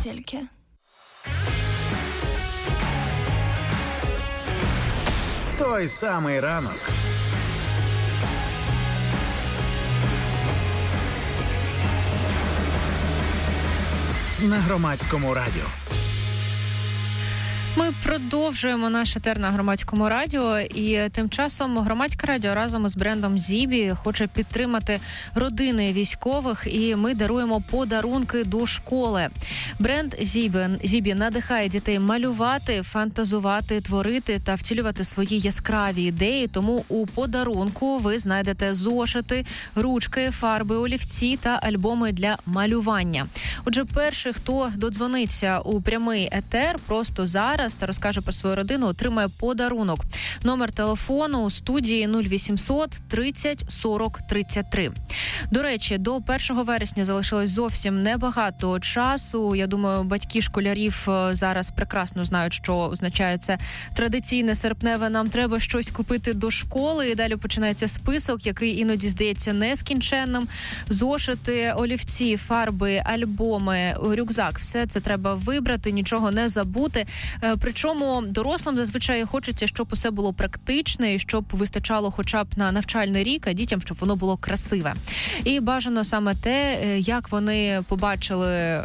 тільки. Той самий ранок. На Громадському радіо. Ми продовжуємо наш етер на Громадському радіо, і тим часом Громадське радіо разом із брендом Зібі хоче підтримати родини військових, і ми даруємо подарунки до школи. Бренд Зібі надихає дітей малювати, фантазувати, творити та втілювати свої яскраві ідеї, тому у подарунку ви знайдете зошити, ручки, фарби, олівці та альбоми для малювання. Отже, перший, хто додзвониться у прямий етер просто зараз та розкаже про свою родину, отримає подарунок. Номер телефону у студії 0800 30 40 33. До речі, до 1 вересня залишилось зовсім небагато часу. Я думаю, батьки школярів зараз прекрасно знають, що означає це традиційне серпневе «нам треба щось купити до школи». І далі починається список, який іноді здається нескінченним. Зошити, олівці, фарби, альбоми, рюкзак – все це треба вибрати, нічого не забути. Причому дорослим зазвичай хочеться, щоб усе було практичне і щоб вистачало хоча б на навчальний рік, а дітям, щоб воно було красиве. І бажано саме те, яке вони побачили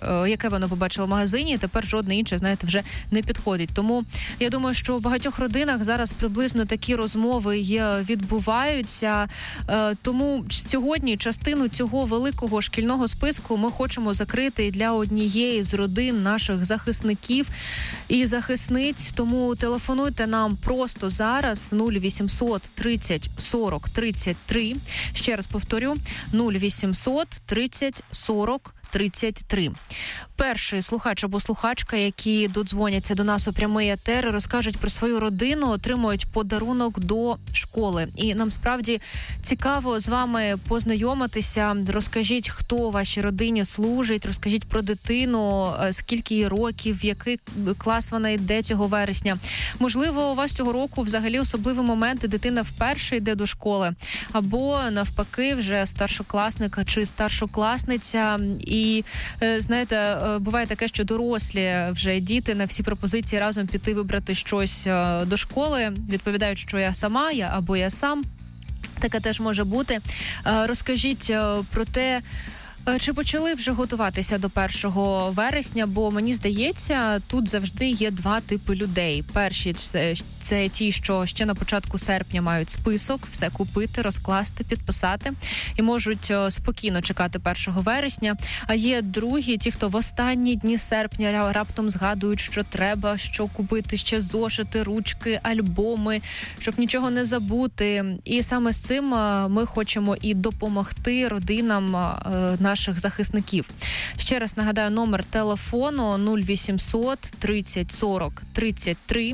в магазині, тепер жодне інше, знаєте, вже не підходить. Тому я думаю, що в багатьох родинах зараз приблизно такі розмови відбуваються. Тому сьогодні частину цього великого шкільного списку ми хочемо закрити для однієї з родин наших захисників і захисниць. Тому телефонуйте нам просто зараз 0800 30 40 33. Ще раз повторю, 0800 30 40 33. Перший слухач або слухачка, які додзвоняться до нас у прямий етер, розкажуть про свою родину, отримують подарунок до школи. І нам справді цікаво з вами познайомитися. Розкажіть, хто у вашій родині служить, розкажіть про дитину, скільки їй років, в який клас вона йде цього вересня. Можливо, у вас цього року взагалі особливий момент, і дитина вперше йде до школи, або навпаки вже старшокласник чи старшокласниця. І, знаєте, буває таке, що дорослі вже діти на всі пропозиції разом піти вибрати щось до школи, відповідають, що я сама, або я сам. Таке теж може бути. Розкажіть про те, чи почали вже готуватися до 1 вересня, бо мені здається, тут завжди є два типи людей. Перші – це ті, що ще на початку серпня мають список, все купити, розкласти, підписати і можуть спокійно чекати 1 вересня. А є другі, ті, хто в останні дні серпня раптом згадують, що треба, що купити ще зошити, ручки, альбоми, щоб нічого не забути. І саме з цим ми хочемо і допомогти родинам наших захисників. Ще раз нагадаю, номер телефону 0800 30 40 33.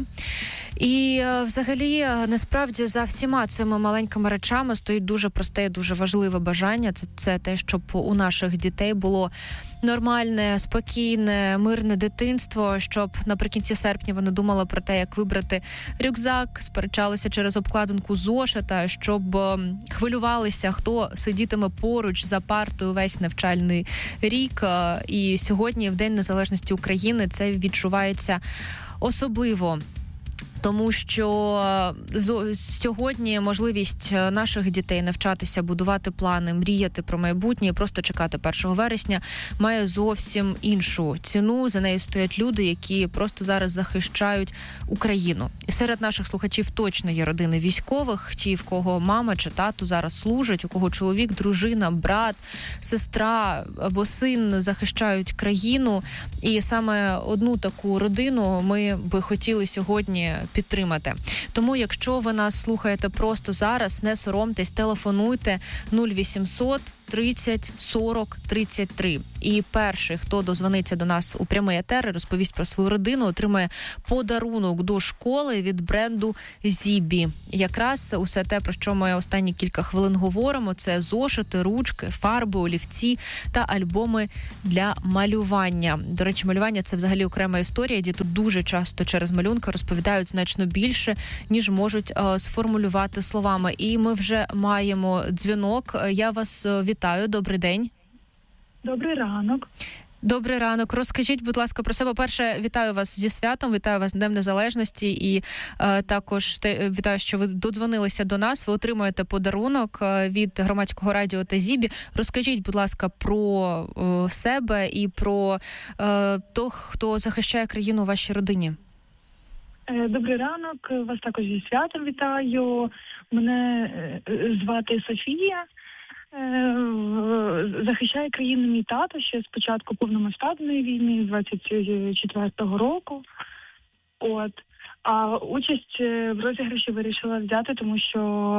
І взагалі, насправді, за всіма цими маленькими речами стоїть дуже просте і дуже важливе бажання. Це те, щоб у наших дітей було нормальне, спокійне, мирне дитинство, щоб наприкінці серпня вони думали про те, як вибрати рюкзак, сперечалися через обкладинку зошита, щоб хвилювалися, хто сидітиме поруч за партою весь навчальний рік. І сьогодні, в День Незалежності України, це відчувається особливо. Тому що сьогодні можливість наших дітей навчатися, будувати плани, мріяти про майбутнє і просто чекати 1 вересня має зовсім іншу ціну. За нею стоять люди, які просто зараз захищають Україну. І серед наших слухачів точно є родини військових, ті, в кого мама чи тато зараз служать, у кого чоловік, дружина, брат, сестра або син захищають країну. І саме одну таку родину ми би хотіли сьогодні підтримати. Тому, якщо ви нас слухаєте просто зараз, не соромтесь, телефонуйте 0800 30 40 33. І перший, хто дозвониться до нас у прямий етер і розповість про свою родину, отримає подарунок до школи від бренду Зібі. Якраз усе те, про що ми останні кілька хвилин говоримо, це зошити, ручки, фарби, олівці та альбоми для малювання. До речі, малювання – це взагалі окрема історія. Діти дуже часто через малюнки розповідають значно більше, ніж можуть сформулювати словами. І ми вже маємо дзвінок. Я вас вітаю. Добрий день. Добрий ранок. Добрий ранок. Розкажіть, будь ласка, про себе. Перше, вітаю вас зі святом, вітаю вас з Днем Незалежності і також вітаю, що ви додзвонилися до нас. Ви отримуєте подарунок від Громадського радіо та Зібі. Розкажіть, будь ласка, про себе і про тих, хто захищає країну у вашій родині. Добрий ранок. Вас також зі святом вітаю. Мене звати Софія. Захищає країну мій тато ще з початку повномасштабної війни, з 24-го року. А участь в розіграші вирішила взяти, тому що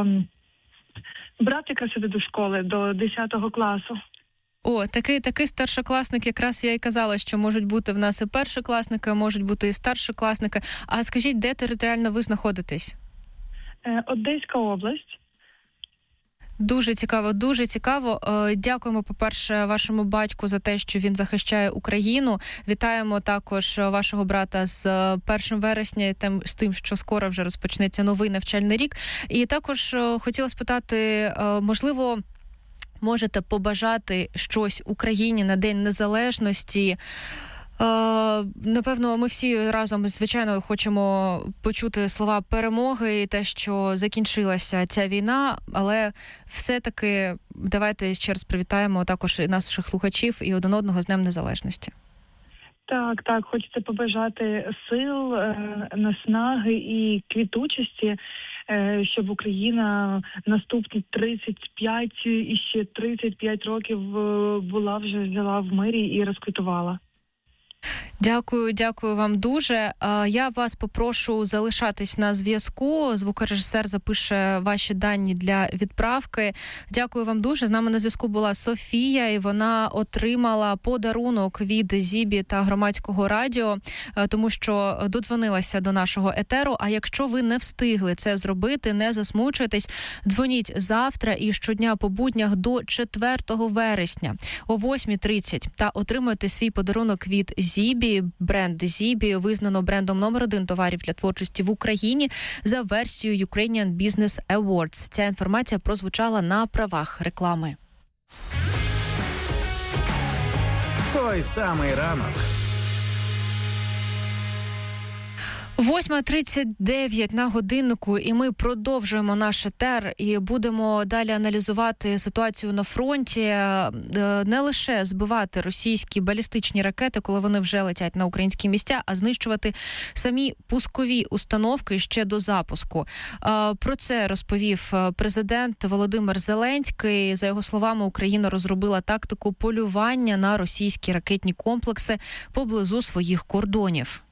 брат якраз іде до школи, до 10 класу. О, такий старшокласник, якраз я і казала, що можуть бути в нас і першокласники, можуть бути і старшокласники. А скажіть, де територіально ви знаходитесь? Одеська область. Дуже цікаво, дуже цікаво. Дякуємо, по-перше, вашому батьку за те, що він захищає Україну. Вітаємо також вашого брата з 1 вересня, з тим, що скоро вже розпочнеться новий навчальний рік. І також хотіла спитати, можливо, можете побажати щось Україні на День Незалежності? Напевно, ми всі разом, звичайно, хочемо почути слова перемоги і те, що закінчилася ця війна, але все-таки давайте ще раз привітаємо також і наших слухачів і один одного з Днем Незалежності. Так, хочеться побажати сил, наснаги і квітучості, щоб Україна наступні 35 і ще 35 років жила в мирі і розквітувала. Дякую вам дуже. Я вас попрошу залишатись на зв'язку. Звукорежисер запише ваші дані для відправки. Дякую вам дуже. З нами на зв'язку була Софія, і вона отримала подарунок від Зібі та Громадського радіо, тому що додзвонилася до нашого етеру. А якщо ви не встигли це зробити, не засмучуйтесь, дзвоніть завтра і щодня по буднях до 4 вересня о 8:30 та отримуйте свій подарунок від Зібі. Бренд Зібі визнано брендом номер 1 товарів для творчості в Україні за версією Ukrainian Business Awards. Ця інформація прозвучала на правах реклами. Той самий ранок. 8:39 на годиннику, і ми продовжуємо наш етер і будемо далі аналізувати ситуацію на фронті, не лише збивати російські балістичні ракети, коли вони вже летять на українські місця, а знищувати самі пускові установки ще до запуску. Про це розповів президент Володимир Зеленський. За його словами, Україна розробила тактику полювання на російські ракетні комплекси поблизу своїх кордонів.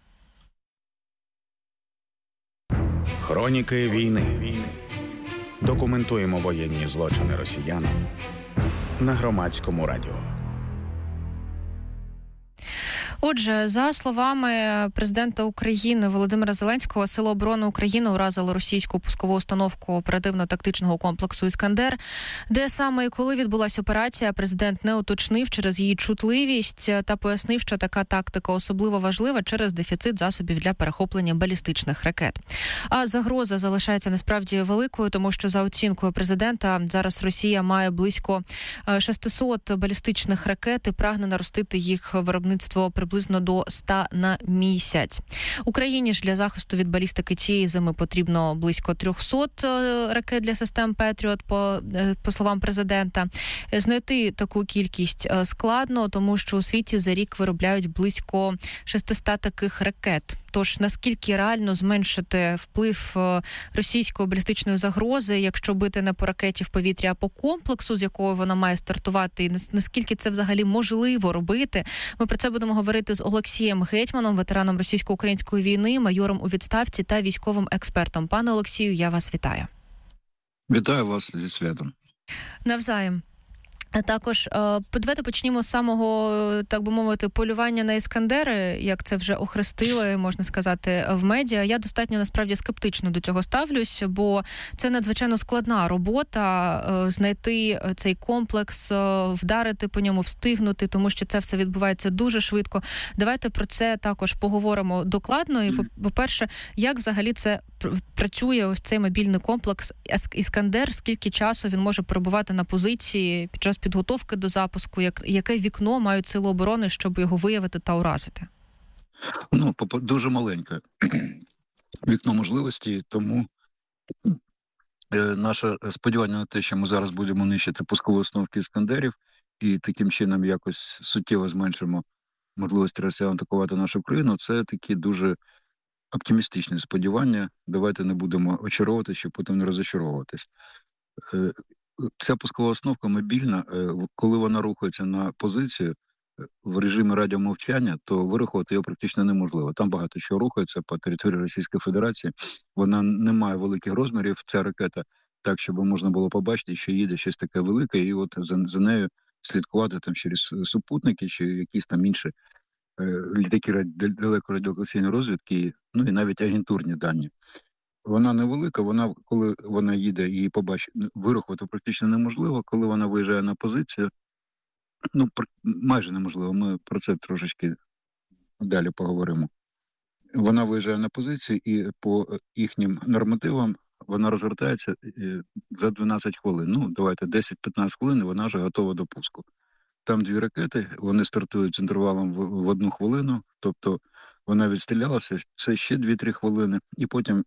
Хроніки війни. Документуємо воєнні злочини росіян на Громадському радіо. Отже, за словами президента України Володимира Зеленського, Сили оборони України уразили російську пускову установку оперативно-тактичного комплексу «Іскандер». Де саме і коли відбулася операція, президент не уточнив через її чутливість та пояснив, що така тактика особливо важлива через дефіцит засобів для перехоплення балістичних ракет. А загроза залишається насправді великою, тому що за оцінкою президента зараз Росія має близько 600 балістичних ракет і прагне наростити їх виробництво приблизно до 100 на місяць. Україні ж для захисту від балістики цієї зими потрібно близько 300 ракет для систем Петріот, по словам президента. Знайти таку кількість складно, тому що у світі за рік виробляють близько 600 таких ракет. Тож, наскільки реально зменшити вплив російської балістичної загрози, якщо бити не по ракеті в повітрі, а по комплексу, з якого вона має стартувати, і наскільки це взагалі можливо робити? Ми про це будемо говорити з Олексієм Гетьманом, ветераном російсько-української війни, майором у відставці та військовим експертом. Пане Олексію, я вас вітаю. Вітаю вас зі святом. Навзаєм. А також давайте почнімо з самого, так би мовити, полювання на іскандери, як це вже охрестили, можна сказати, в медіа. Я достатньо, насправді, скептично до цього ставлюсь, бо це надзвичайно складна робота, знайти цей комплекс, вдарити по ньому, встигнути, тому що це все відбувається дуже швидко. Давайте про це також поговоримо докладно. І, по-перше, як взагалі це працює ось цей мобільний комплекс «Іскандер», скільки часу він може перебувати на позиції під час підготовки до запуску, яке вікно мають сили оборони, щоб його виявити та уразити? Дуже маленьке вікно можливості, тому наше сподівання на те, що ми зараз будемо нищити пускові установки «Іскандерів» і таким чином якось суттєво зменшимо можливості росіян атакувати нашу країну, це такі дуже оптимістичні сподівання. Давайте не будемо очаровувати, щоб потім не розочаровуватись. Ця пускова установка мобільна, коли вона рухається на позицію в режимі радіомовчання, то вирахувати його практично неможливо. Там багато чого рухається по території Російської Федерації. Вона не має великих розмірів, ця ракета, так, щоб можна було побачити, що їде щось таке велике, і от за нею слідкувати там через супутники чи якісь там інші літаки далекорадіолокаційної розвідки, і навіть агентурні дані. Вона невелика, коли вона їде і вирахувати практично неможливо, коли вона виїжджає на позицію, майже неможливо, ми про це трошечки далі поговоримо. Вона виїжджає на позицію і по їхнім нормативам вона розгортається за 12 хвилин. Давайте 10-15 хвилин, і вона вже готова до пуску. Там 2 ракети, вони стартують з інтервалом в 1 хвилину, тобто вона відстрілялася, це ще 2-3 хвилини, і потім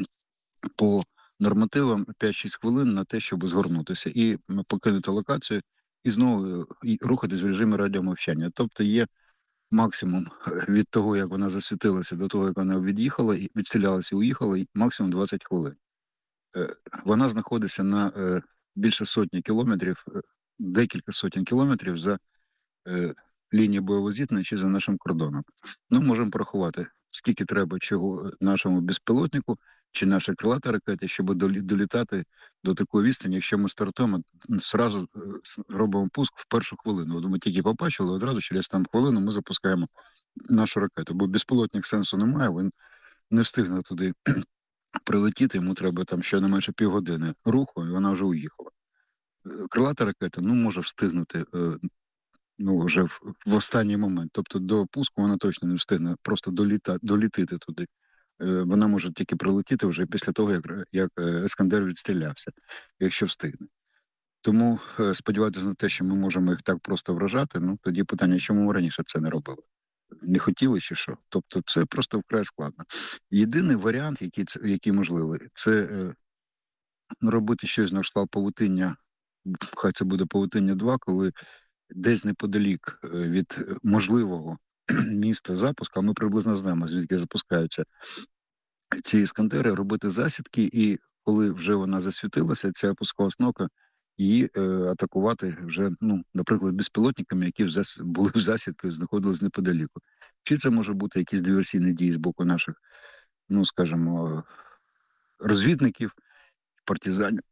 по нормативам 5-6 хвилин на те, щоб згорнутися і покинути локацію, і знову рухатись в режимі радіомовчання. Тобто є максимум від того, як вона засвітилася, до того, як вона від'їхала, і відстрілялася і уїхала, максимум 20 хвилин. Вона знаходиться на більше сотні кілометрів, декілька сотень кілометрів за лінією бойового зіткнення чи за нашим кордоном. Можемо порахувати, скільки треба чого нашому безпілотнику чи нашій крилатій ракеті, щоб долітати до такої відстані, якщо ми стартуємо, зразу робимо пуск в першу хвилину. От ми тільки побачили, одразу через там хвилину ми запускаємо нашу ракету, бо безпілотник сенсу немає, він не встигне туди прилетіти, йому треба там щонайменше півгодини руху, і вона вже уїхала. Крилата ракета, може встигнути вже в останній момент. Тобто до пуску вона точно не встигне просто долітити туди. Вона може тільки прилетіти вже після того, як «Іскандер» відстрілявся, якщо встигне. Тому сподіватися на те, що ми можемо їх так просто вражати, тоді питання, чому ми раніше це не робили? Не хотіли чи що? Тобто це просто вкрай складно. Єдиний варіант, який можливий, це робити щось на кшталт павутиння, хай це буде павутиння 2, коли десь неподалік від можливого міста запуску, а ми приблизно знаємо, звідки запускаються ці «Іскандери», робити засідки, і коли вже вона засвітилася, ця пускова установка, її атакувати вже, наприклад, безпілотниками, які були в засідку і знаходились неподаліку. Чи це може бути якісь диверсійні дії з боку наших, скажімо, розвідників, партизанів,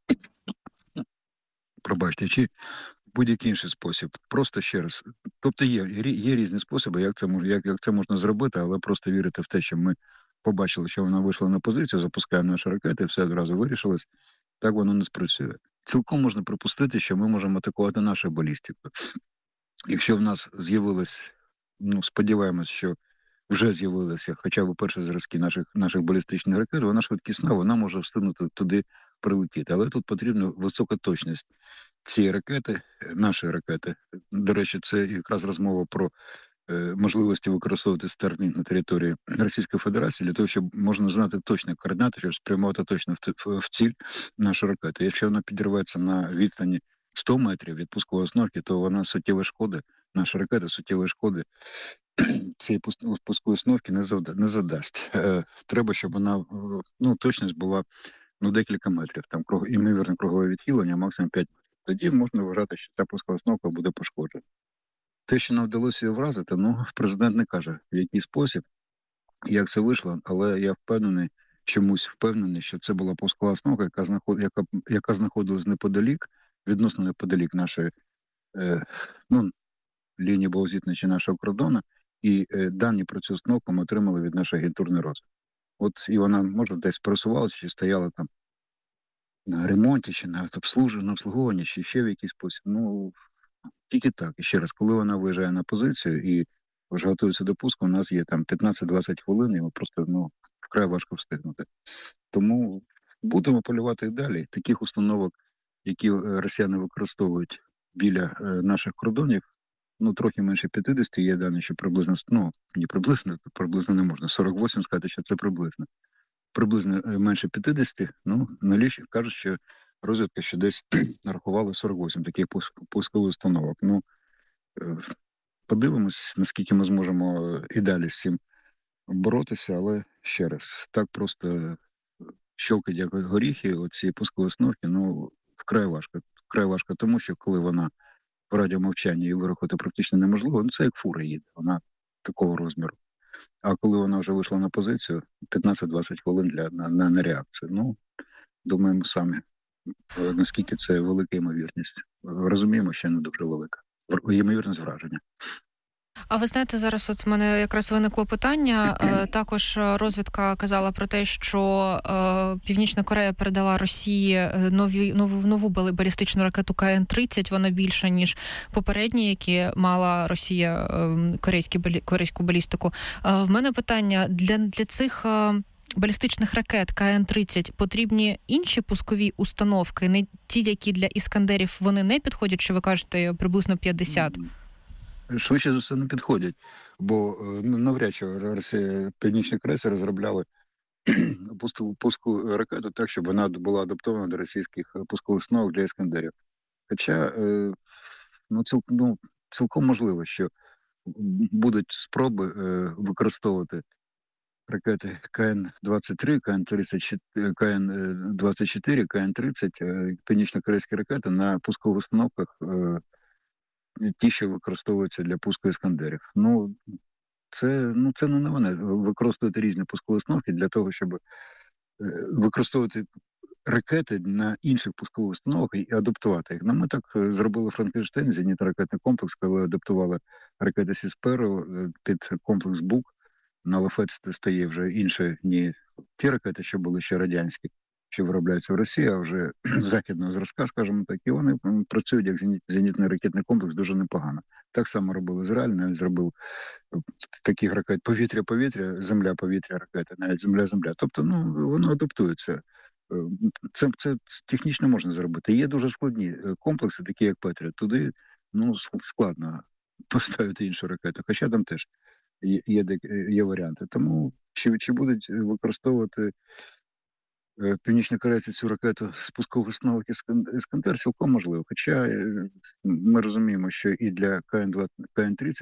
пробачте, чи будь-який інший спосіб. Просто ще раз. Тобто є різні способи, як це можна зробити, але просто вірити в те, що ми побачили, що вона вийшла на позицію, запускаємо наші ракети, все одразу вирішилось, так воно не спрацює. Цілком можна припустити, що ми можемо атакувати нашу балістику. Якщо в нас з'явилось, сподіваємось, що вже з'явилися хоча б перші зразки наших балістичних ракет, вона швидкісна, вона може встигнути туди прилетіти. Але тут потрібна висока точність цієї ракети, нашої ракети. До речі, це якраз розмова про можливості використовувати Starlink на території Російської Федерації для того, щоб можна знати точні координати, щоб спрямувати точно в ціль нашу ракету. Якщо вона підірветься на відстані 100 метрів від пускової установки, то вона суттєвої шкоди, наша ракета суттєвої шкоди цієї пускової установки не задасть. Треба, щоб вона, точність була декілька метрів, там імовірне кругове відхилення, максимум 5 метрів. Тоді можна вважати, що ця пускова установка буде пошкоджена. Те, що нам вдалося її вразити, президент не каже, в який спосіб, як це вийшло, але я чомусь впевнений, що це була пускова установка, яка знаходилась відносно неподалік нашої лінії бойового зіткнення чи нашого кордону, і дані про цю установку ми отримали від нашої агентурної розвідки. От і вона, може, десь пересувалася, чи стояла там на ремонті, чи на обслуговуванні, чи ще в якийсь спосіб. Тільки так. І ще раз, коли вона виїжджає на позицію і вже готується до пуску, у нас є там 15-20 хвилин, і ми просто вкрай важко встигнути. Тому будемо полювати і далі. Таких установок, які росіяни використовують біля наших кордонів, трохи менше 50, є дані, що приблизно, не приблизно не можна, 48 сказати, що це приблизно менше 50, кажуть, що розвідка ще десь нарахувала 48 таких пускових установок. Подивимось, наскільки ми зможемо і далі з цим боротися, але ще раз, так просто щелкать як горіхи, оці пускові установки, вкрай важко, тому що коли вона в радіомовчанні і вирахувати практично неможливо, це як фура їде, вона такого розміру. А коли вона вже вийшла на позицію, 15-20 хвилин на реакцію. Думаємо самі, наскільки це велика ймовірність. Розуміємо, що не дуже велика. Ймовірність враження. А ви знаєте, зараз в мене якраз виникло питання. Також розвідка казала про те, що Північна Корея передала Росії нову балістичну ракету КН-30. Вона більша, ніж попередні, які мала Росія корейську балістику. В мене питання, для цих балістичних ракет КН-30 потрібні інші пускові установки, не ті, які для іскандерів, вони не підходять, що ви кажете, приблизно 50? Швидше за все не підходять, бо навряд чи Росія, Північні Корейці розробляли пуску ракету так, щоб вона була адаптована до російських пускових установок для іскандерів. Хоча цілком можливо, що будуть спроби використовувати ракети КН-23, КН-24, КН-30, північно-корейські ракети на пускових установках, ті, що використовуються для пуску іскандерів. Це не новини. Використовувати різні пускові установки для того, щоб використовувати ракети на інших пускових установках і адаптувати їх. Ми так зробили Франкенштейн, зенітно-ракетний комплекс, коли адаптували ракети Сісперо під комплекс БУК. На лафет стає вже інше, не ті ракети, що були ще радянські, що виробляються в Росії, а вже західного зразка, скажімо так, і вони працюють як зенітний ракетний комплекс дуже непогано. Так само робив Ізраїль, навіть зробив таких ракет повітря-повітря, земля-повітря ракети, навіть земля-земля. Тобто, воно адаптується. Це технічно можна зробити. Є дуже складні комплекси, такі як Петріот. Туди, складно поставити іншу ракету, хоча там теж є варіанти. Тому чи будуть використовувати північні корейці цю ракету з пускових установок «Іскандер» цілком можливо. Хоча ми розуміємо, що і для КН-30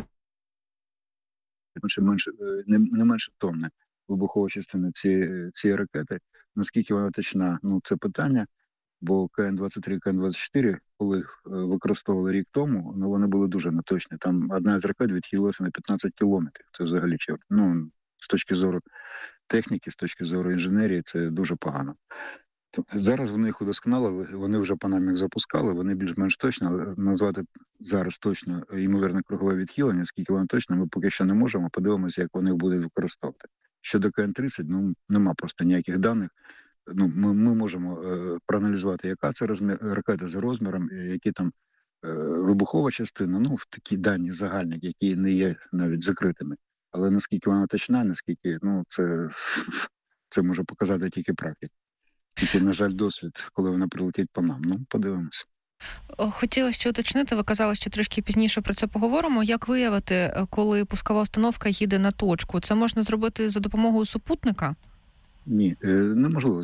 не менше тонни вибухової частини цієї ракети. Наскільки вона точна, це питання. Бо КН-23, КН-24, коли використовували рік тому, вони були дуже неточні. Там одна з ракет відхилилася на 15 кілометрів. Це взагалі з точки зору техніки, з точки зору інженерії, це дуже погано. Зараз вони їх удосконалили, вони вже по нам їх запускали, вони більш-менш точно, але назвати зараз точно ймовірне кругове відхилення, скільки воно точно, ми поки що не можемо, подивимося, як вони їх будуть використовувати. Щодо КН-30, нема просто ніяких даних. Ми можемо проаналізувати, яка це ракета за розміром, які там вибухова частина, такі дані загальні, які не є навіть закритими. Але наскільки вона точна, наскільки, це може показати тільки практика. Тільки, на жаль, досвід, коли вона прилетить по нам. Подивимося. Хотіла ще уточнити, ви казали, що трішки пізніше про це поговоримо. Як виявити, коли пускова установка їде на точку? Це можна зробити за допомогою супутника? Ні, неможливо.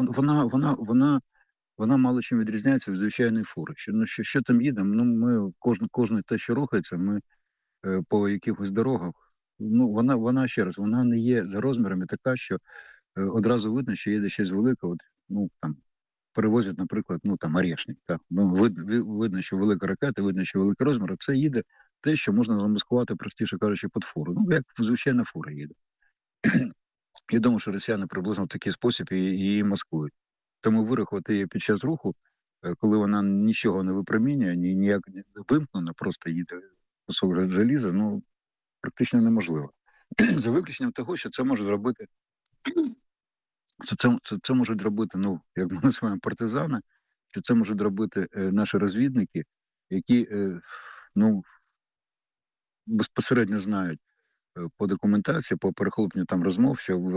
Вона мало чим відрізняється від звичайної фури. Що там їде? Ми кожен те, що рухається, ми по якихось дорогах. Вона ще раз, вона не є за розмірами така, що одразу видно, що їде щось велике. Перевозять, наприклад, орешник. Так? Видно, що велика ракета, видно, що великий розмір. Це їде те, що можна замаскувати, простіше кажучи, під фуру. Як звичайна фура їде. Я думаю, що росіяни приблизно в такий спосіб її маскують. Тому вирахувати її під час руху, коли вона нічого не випромінює, ніяк не вимкнена, просто їде кусок заліза, практично неможливо. За виключенням того, що це може зробити, це можуть робити, як ми називаємо, партизани, що це можуть робити наші розвідники, які, безпосередньо знають по документації, по перехопленню там розмов, що